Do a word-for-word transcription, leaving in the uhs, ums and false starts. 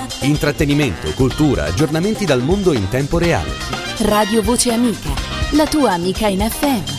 Intrattenimento, cultura, aggiornamenti dal mondo in tempo reale. Radio Voce Amica, la tua amica in F M.